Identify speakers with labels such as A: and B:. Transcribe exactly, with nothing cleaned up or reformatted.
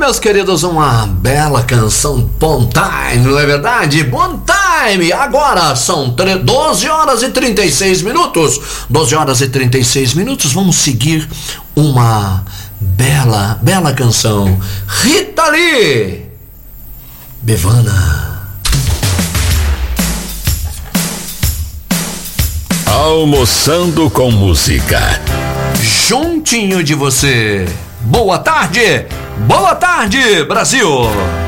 A: meus queridos, uma bela canção, Bon Time, não é verdade? Bon Time, agora são doze horas e trinta e seis minutos, doze horas e trinta e seis minutos, vamos seguir uma bela, bela canção, Rita Lee, Bevana.
B: Almoçando com música.
A: Juntinho de você. Boa tarde, boa tarde, Brasil.